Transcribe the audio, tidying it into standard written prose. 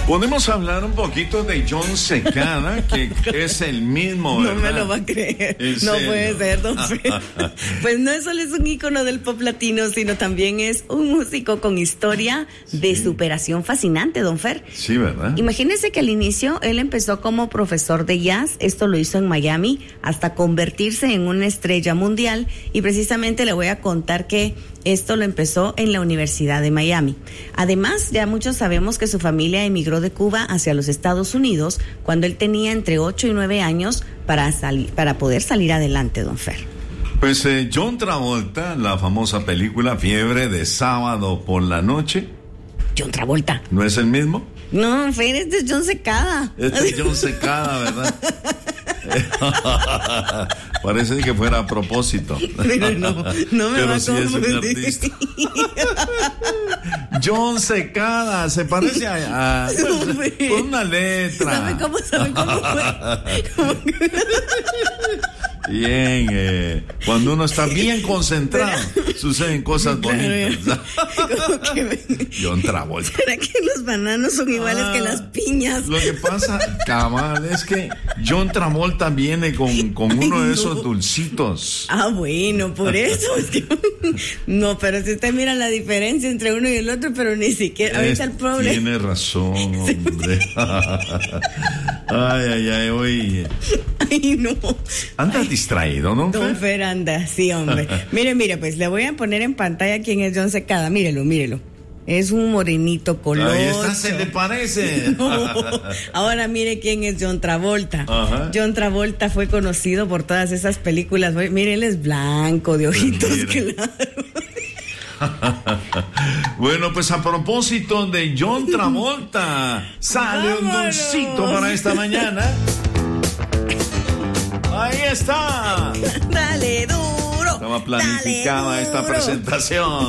Podemos hablar un poquito de John Secada, que es el mismo, ¿verdad? No me lo va a creer. No puede ser, don Fer. Pues no solo es un ícono del pop latino, sino también es un músico con historia de superación fascinante, don Fer. Sí, ¿verdad? Imagínese que al inicio él empezó como profesor de jazz, esto lo hizo en Miami, hasta convertirse en una estrella mundial, y precisamente le voy a contar que esto lo empezó en la Universidad de Miami. Además, ya muchos sabemos que su familia emigró de Cuba hacia los Estados Unidos cuando él tenía entre 8 y 9 años para poder salir adelante, don Fer. Pues John Travolta, la famosa película Fiebre de sábado por la noche. John Travolta. ¿No es el mismo? No, Fer, este es John Secada. Este es John Secada, ¿verdad? Parece que fuera a propósito. Pero no me pero va sí a es un confundir. artista. John Secada, se parece a con una letra. ¿Sabe cómo fue? Bien, cuando uno está bien concentrado, suceden cosas bonitas. John Travolta. ¿Será que los bananos son iguales que las piñas? Lo que pasa, cabal, es que John Travolta viene con uno de esos dulcitos. Ah, bueno, por eso es que no, pero si usted mira la diferencia entre uno y el otro, pero ni siquiera ahorita el problema. Tiene razón, hombre. Ay, oye. Ay, no. Andas distraído, ¿no? Don Fer anda, sí, hombre. Mire, pues le voy a poner en pantalla quién es John Secada. Mírelo. Es un morenito color. Ahí está, se le parece. No. Ahora mire quién es John Travolta. Ajá. John Travolta fue conocido por todas esas películas. Mire, él es blanco, de ojitos claros. Bueno, pues a propósito de John Travolta, sale un dulcito para esta mañana. Ahí está. Dale duro. Estaba planificada esta presentación.